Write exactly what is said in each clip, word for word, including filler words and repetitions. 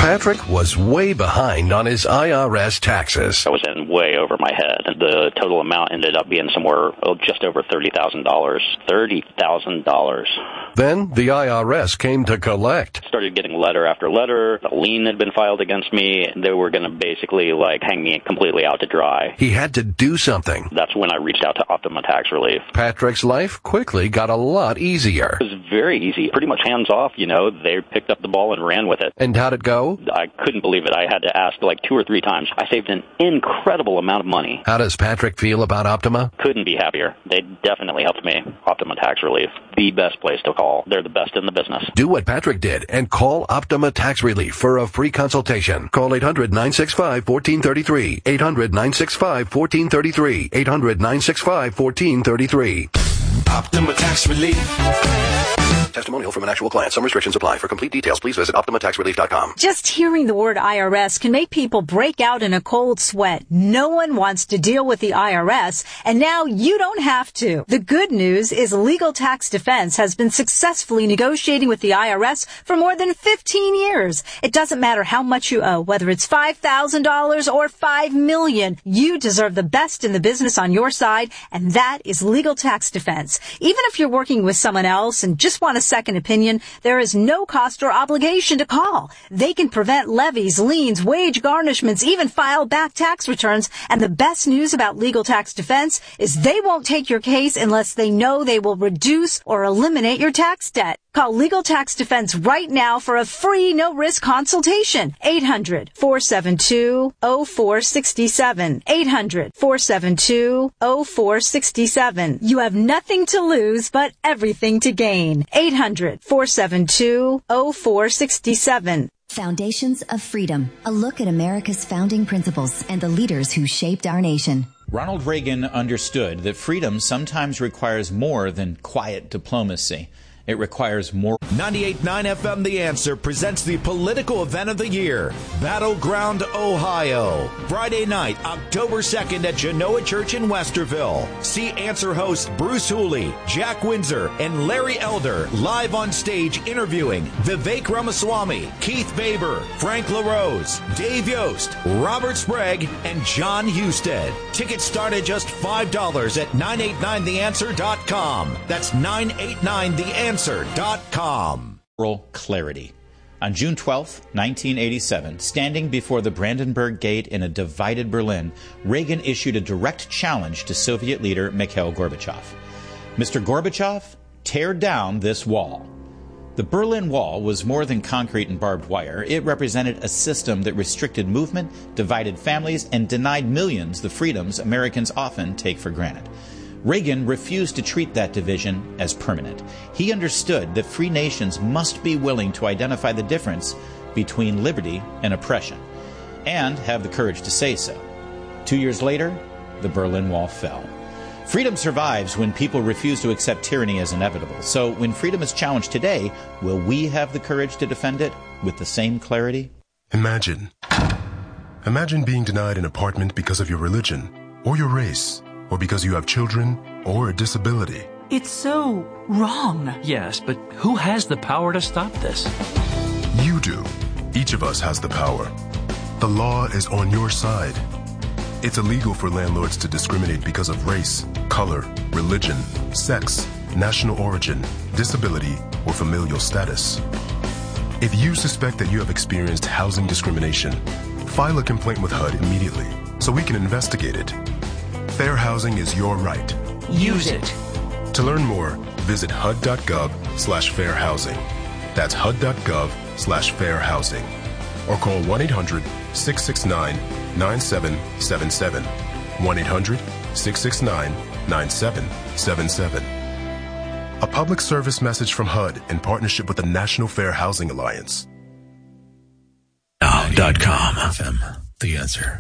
Patrick was way behind on his I R S taxes. I was in way over my head. The total amount ended up being somewhere well, just over thirty thousand dollars. thirty thousand dollars. Then the I R S came to collect. Started getting letter after letter. A lien had been filed against me. They were going to basically like hang me completely out to dry. He had to do something. That's when I reached out to Optima Tax Relief. Patrick's life quickly got a lot easier. It was very easy. Pretty much hands off, you know. They picked up the ball and ran with it. And how'd it go? I couldn't believe it. I had to ask like two or three times. I saved an incredible amount of money. How does Patrick feel about Optima? Couldn't be happier. They definitely helped me. Optima Tax Relief. The best place to call. They're the best in the business. Do what Patrick did and call Optima Tax Relief for a free consultation. Call eight hundred, nine six five, one four three three. eight hundred, nine six five, one four three three. eight hundred, nine six five, one four three three. Optima Tax Relief. Testimonial from an actual client. Some restrictions apply. For complete details, please visit optima tax relief dot com. Just hearing the word I R S can make people break out in a cold sweat. No one wants to deal with the I R S, and now you don't have to. The good news is Legal Tax Defense has been successfully negotiating with the I R S for more than fifteen years. It doesn't matter how much you owe, whether it's five thousand dollars or five million dollars. You deserve the best in the business on your side, and that is Legal Tax Defense. Even if you're working with someone else and just want to second opinion, there is no cost or obligation to call. They can prevent levies, liens, wage garnishments, even file back tax returns. And the best news about Legal Tax Defense is they won't take your case unless they know they will reduce or eliminate your tax debt. Call Legal Tax Defense right now for a free no-risk consultation. eight hundred, four seven two, oh four six seven. eight hundred, four seven two, oh four six seven. You have nothing to lose but everything to gain. eight hundred, four seven two, oh four six seven. Foundations of Freedom, a look at America's founding principles and the leaders who shaped our nation. Ronald Reagan understood that freedom sometimes requires more than quiet diplomacy. It requires more. ninety-eight point nine F M The Answer presents the political event of the year, Battleground, Ohio. Friday night, October second at Genoa Church in Westerville. See Answer hosts Bruce Hooley, Jack Windsor, and Larry Elder live on stage interviewing Vivek Ramaswamy, Keith Baber, Frank LaRose, Dave Yost, Robert Sprague, and John Husted. Tickets start at just five dollars at nine eight nine the answer dot com. That's nine eight nine the answer dot com. Moral clarity. On June twelfth, nineteen eighty-seven, standing before the Brandenburg Gate in a divided Berlin, Reagan issued a direct challenge to Soviet leader Mikhail Gorbachev. Mister Gorbachev, tear down this wall. The Berlin Wall was more than concrete and barbed wire. It represented a system that restricted movement, divided families, and denied millions the freedoms Americans often take for granted. Reagan refused to treat that division as permanent. He understood that free nations must be willing to identify the difference between liberty and oppression, and have the courage to say so. Two years later, the Berlin Wall fell. Freedom survives when people refuse to accept tyranny as inevitable. So when freedom is challenged today, will we have the courage to defend it with the same clarity? Imagine. Imagine being denied an apartment because of your religion or your race, or because you have children, or a disability. It's so wrong. Yes, but who has the power to stop this? You do. Each of us has the power. The law is on your side. It's illegal for landlords to discriminate because of race, color, religion, sex, national origin, disability, or familial status. If you suspect that you have experienced housing discrimination, file a complaint with H U D immediately so we can investigate it. Fair housing is your right. Use it. To learn more, visit H U D dot gov slash fair housing. That's H U D dot gov slash fair housing. Or call one eight hundred, six six nine, nine seven seven seven. one eight hundred, six six nine, nine seven seven seven. A public service message from H U D in partnership with the National Fair Housing Alliance. Now dot com F M, The Answer.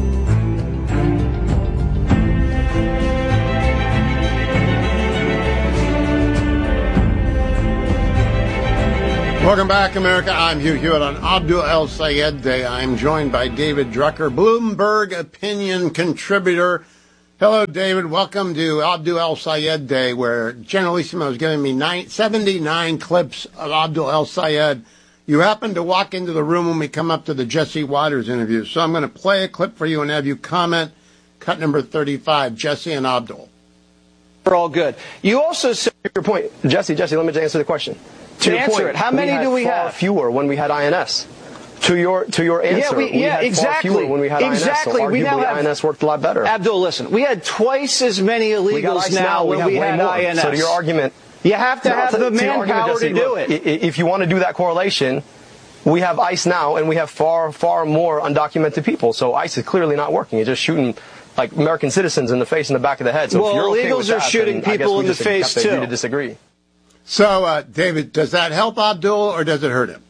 Welcome back, America. I'm Hugh Hewitt on Abdul El Sayed Day. I'm joined by David Drucker, Bloomberg opinion contributor. Hello, David. Welcome to Abdul El Sayed Day, where Generalissimo is giving me nine, seventy-nine clips of Abdul El Sayed You happened to walk into the room when we come up to the Jesse Waters interview, so I'm going to play a clip for you and have you comment. Cut number thirty-five, Jesse and Abdul. We're all good. You also said your point, Jesse. Jesse, let me just answer the question. To, to your answer point, it, how many we do we far have? Fewer when we had I N S. To your to your answer, yeah, we, we yeah, had exactly. far fewer when we had exactly. I N S. So we now have, I N S worked a lot better. Abdul, listen, we had twice as many illegals now, now when we, we had more. I N S. So to your argument, you have to no, have to, the to manpower to do look, it. If you want to do that correlation, we have ICE now, and we have far far more undocumented people. So ICE is clearly not working. It's just shooting like American citizens in the face and the back of the head. So well, if you're okay illegals with are that, shooting people in the face too. To disagree. So, uh, David, does that help Abdul or does it hurt him?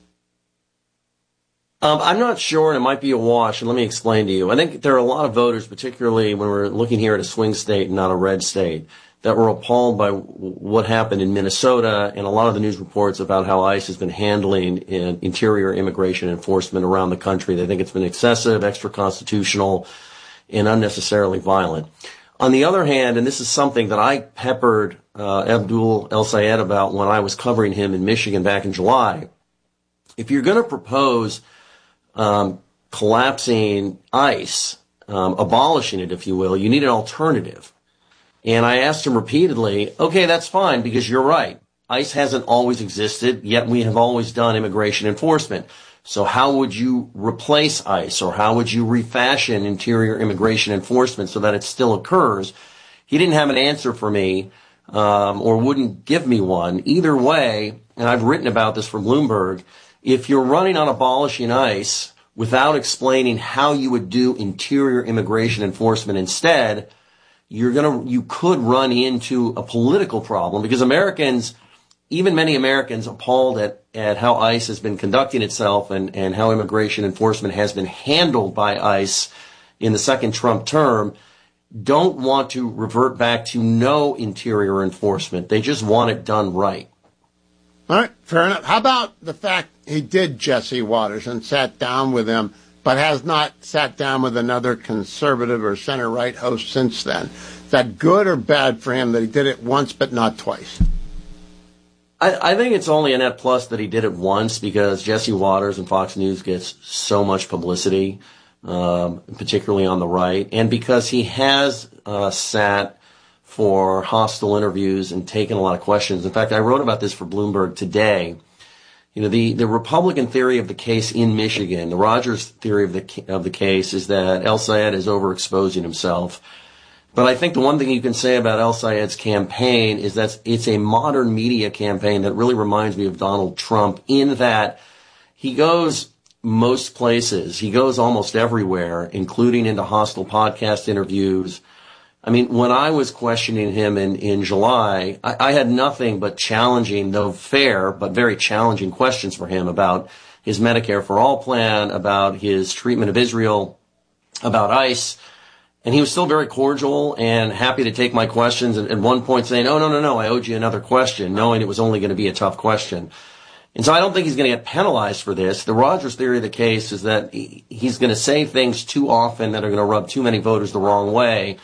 Um, I'm not sure, and it might be a wash, and let me explain to you. I think there are a lot of voters, particularly when we're looking here at a swing state and not a red state, that were appalled by w- what happened in Minnesota and a lot of the news reports about how ICE has been handling in interior immigration enforcement around the country. They think it's been excessive, extra-constitutional, and unnecessarily violent. On the other hand, and this is something that I peppered uh, Abdul El-Sayed about when I was covering him in Michigan back in July, if you're going to propose um, collapsing ICE, um, abolishing it, if you will, you need an alternative. And I asked him repeatedly, okay, that's fine, because you're right. ICE hasn't always existed, yet we have always done immigration enforcement. So how would you replace ICE, or how would you refashion interior immigration enforcement so that it still occurs? He didn't have an answer for me, um, or wouldn't give me one. Either way, and I've written about this for Bloomberg, if you're running on abolishing ICE without explaining how you would do interior immigration enforcement instead, you're gonna, you could run into a political problem, because Americans, even many Americans appalled at, at how ICE has been conducting itself and, and how immigration enforcement has been handled by ICE in the second Trump term, don't want to revert back to no interior enforcement. They just want it done right. All right, fair enough. How about the fact he did Jesse Waters and sat down with him, but has not sat down with another conservative or center-right host since then? Is that good or bad for him that he did it once but not twice? I, I think it's only a net plus that he did it once, because Jesse Waters and Fox News gets so much publicity, um, particularly on the right, and because he has uh, sat for hostile interviews and taken a lot of questions. In fact, I wrote about this for Bloomberg today. You know, the, the Republican theory of the case in Michigan, the Rogers theory of the of the case, is that El-Sayed is overexposing himself. But I think the one thing you can say about El-Sayed's campaign is that it's a modern media campaign that really reminds me of Donald Trump, in that he goes most places. He goes almost everywhere, including into hostile podcast interviews. I mean, when I was questioning him in, in July, I, I had nothing but challenging, though fair, but very challenging questions for him about his Medicare for All plan, about his treatment of Israel, about ICE. And he was still very cordial and happy to take my questions, and at one point saying, oh, no, no, no, I owed you another question, knowing it was only going to be a tough question. And so I don't think he's going to get penalized for this. The Rogers theory of the case is that he, he's going to say things too often that are going to rub too many voters the wrong way.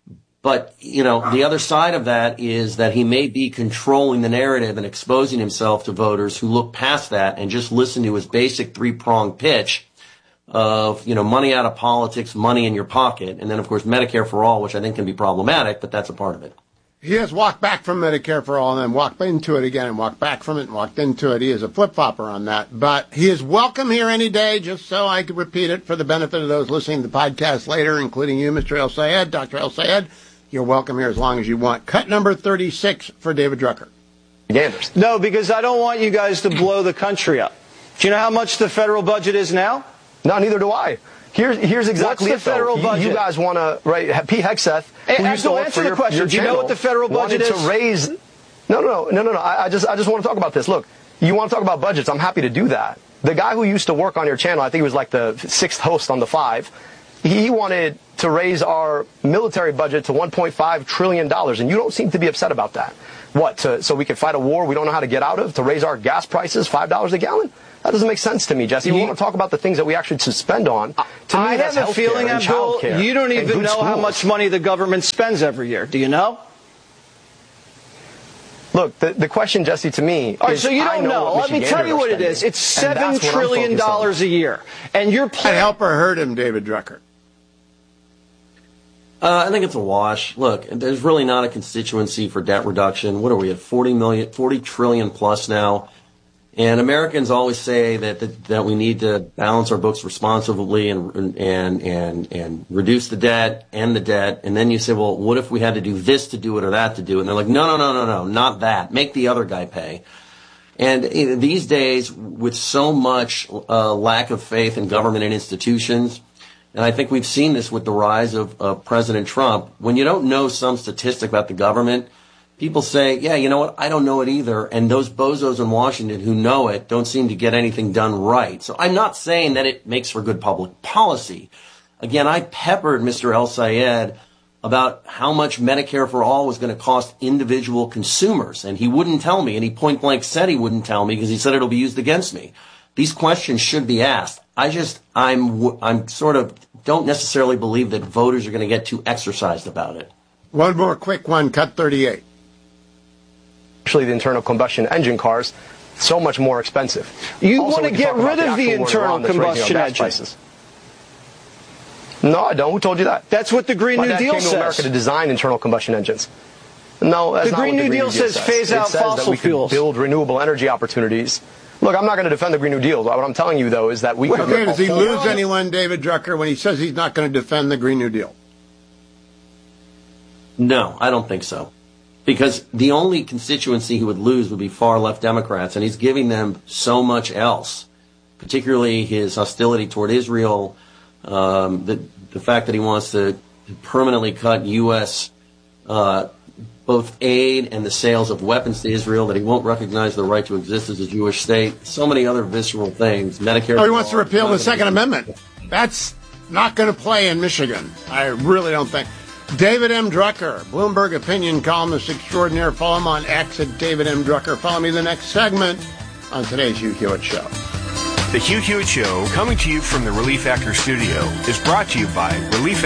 But, you know, the other side of that is that he may be controlling the narrative and exposing himself to voters who look past that and just listen to his basic three-pronged pitch of, you know, money out of politics, money in your pocket, and then, of course, Medicare for All, which I think can be problematic, but that's a part of it. He has walked back from Medicare for All and then walked into it again and walked back from it and walked into it. He is a flip-flopper on that. But he is welcome here any day, just so I could repeat it for the benefit of those listening to the podcast later, including you, Mister El-Sayed, Doctor El-Sayed. You're welcome here as long as you want. Cut number thirty-six for David Drucker. Ganders. No, because I don't want you guys to blow the country up. Do you know how much the federal budget is now? No, neither do I. Here's here's exactly What's the it, federal though. budget? You, you guys want to, right, Pete Hegseth, who hey, used to work answer for the your, question. your Do you know what the federal budget wanted is? to raise. No, no, no, no, no, no. I, I just I just want to talk about this. Look, you want to talk about budgets? I'm happy to do that. The guy who used to work on your channel, I think he was like the sixth host on the Five. He wanted to raise our military budget to one point five trillion dollars, and you don't seem to be upset about that. What, to, so we can fight a war we don't know how to get out of, to raise our gas prices five dollars a gallon? That doesn't make sense to me, Jesse. We want to talk about the things that we actually should spend on. To I me, that's have a feeling, and Abdul, you don't even know schools. how much money the government spends every year. Do you know? Look, the, the question, Jesse, to me All right, is, so you don't I know. know. what Let me tell you what it is. It's seven trillion dollars a year, and you're playing. That help or hurt him, David Drucker? Uh, I think it's a wash. Look, there's really not a constituency for debt reduction. What are we at? forty million, forty trillion plus now. And Americans always say that, that that we need to balance our books responsibly and and and and reduce the debt and the debt. And then you say, well, what if we had to do this to do it or that to do it? And they're like, no, no, no, no, no, not that. Make the other guy pay. And you know, these days, with so much uh, lack of faith in government and institutions, and I think we've seen this with the rise of, of President Trump, when you don't know some statistic about the government, people say, yeah, you know what, I don't know it either, and those bozos in Washington who know it don't seem to get anything done right. So I'm not saying that it makes for good public policy. Again, I peppered Mister El Sayed about how much Medicare for All was going to cost individual consumers, and he wouldn't tell me, and he point blank said he wouldn't tell me because he said it'll be used against me. These questions should be asked. I just, I'm, I'm sort of, don't necessarily believe that voters are going to get too exercised about it. One more quick one, cut thirty-eight. Actually, the internal combustion engine cars, so much more expensive. You Also, want to get rid of the internal combustion engine? No, I don't. Who told you that? That's what the Green My New dad Deal came says. to America to design internal combustion engines. No, that's the not Green what New the Green Deal New Deal says, says. phase it out says fossil that we fuels. Can build renewable energy opportunities. Look, I'm not going to defend the Green New Deal. What I'm telling you, though, is that we. Okay, does he lose anyone, David Drucker, when he says he's not going to defend the Green New Deal? No, I don't think so. Because the only constituency he would lose would be far-left Democrats, and he's giving them so much else, particularly his hostility toward Israel, um, the, the fact that he wants to permanently cut U S Uh, both aid and the sales of weapons to Israel, that he won't recognize the right to exist as a Jewish state, so many other visceral things. Medicare. Oh, he wants to repeal the Second Amendment. That's not going to play in Michigan. I really don't think. David M. Drucker, Bloomberg opinion columnist extraordinaire. Follow him on X at David M. Drucker. Follow me the next segment on today's Hugh Hewitt Show. The Hugh Hewitt Show, coming to you from the Relief Actor Studio, is brought to you by Relief